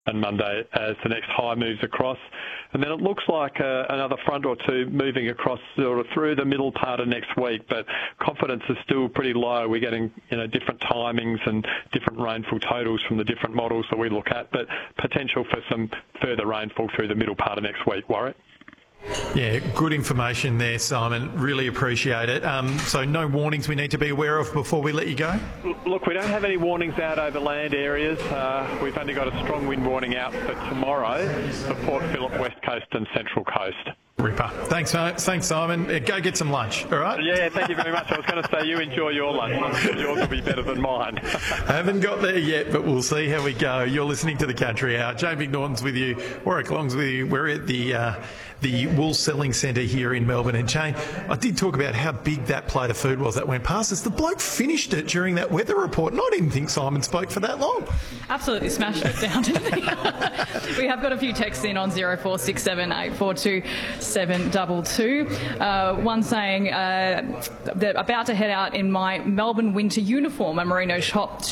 and Monday as the next high moves across. And then it looks like another front or two moving across sort of through the middle part of next week, but confidence is still pretty low. We're getting different timings and different rainfall totals from the different models that we look at, but potential for some further rainfall through the middle part of next week, Warwick. Yeah, good information there, Simon. Really appreciate it. So no warnings we need to be aware of before we let you go? Look, we don't have any warnings out over land areas. We've only got a strong wind warning out for tomorrow for Port Phillip, West Coast and Central Coast. Ripper. Thanks, Simon. Go get some lunch, all right? Yeah, thank you very much. I was going to say you enjoy your lunch. Yours will be better than mine. I haven't got there yet, but we'll see how we go. You're listening to The Country Hour. Jane McNaughton's with you. Warwick Long's with you. We're at the Wool Selling Centre here in Melbourne. And Jane, I did talk about how big that plate of food was that went past us. The bloke finished it during that weather report, and I didn't think Simon spoke for that long. Absolutely smashed it down, didn't he? We have got a few texts in on 0467 842 722. One saying they're about to head out in my Melbourne winter uniform, a merino top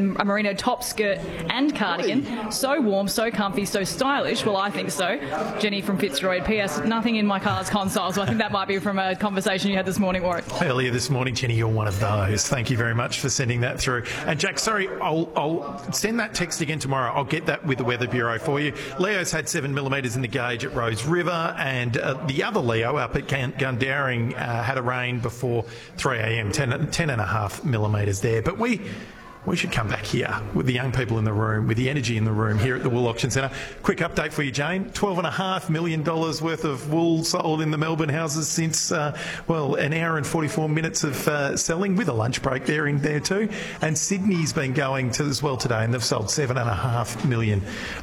skirt and cardigan. Hey. So warm, so comfy, so stylish. Well, I think so. Jenny from Fitzroy. P.S. Nothing in my car's console, so I think that might be from a conversation you had this morning, Warwick. Earlier this morning, Jenny, you're one of those. Thank you very much for sending that through. And Jack, sorry, I'll send that text again tomorrow. I'll get that with the Weather Bureau for you. Leo's had 7 millimetres in the gauge at Rose River, and the other Leo up at Gundaring had a rain before 3 a.m, 10.5 millimetres there. But we should come back here with the young people in the room, with the energy in the room here at the Wool Auction Centre. Quick update for you, Jane. $12.5 million worth of wool sold in the Melbourne houses since, an hour and 44 minutes of selling, with a lunch break there in there too. And Sydney's been going to as well today, and they've sold $7.5 million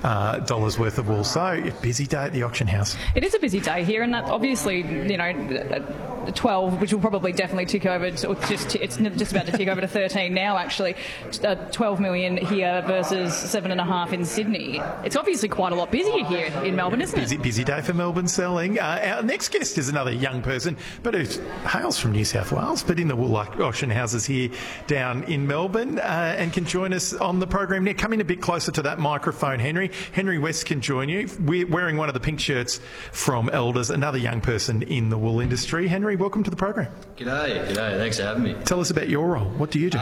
worth of wool. So, a busy day at the auction house. It is a busy day here, and that obviously, 12, which will probably definitely tick over, it's just about to tick over to 13 now, actually. 12 million here versus 7.5 in Sydney. It's obviously quite a lot busier here in Melbourne, isn't it? Busy day for Melbourne selling. Our next guest is another young person, but who hails from New South Wales, but in the Wool Auction houses here down in Melbourne, and can join us on the program now. Come in a bit closer to that microphone, Henry. Henry West can join you. We're wearing one of the pink shirts from Elders, another young person in the wool industry. Henry, welcome to the program. G'day. Thanks for having me. Tell us about your role. What do you do?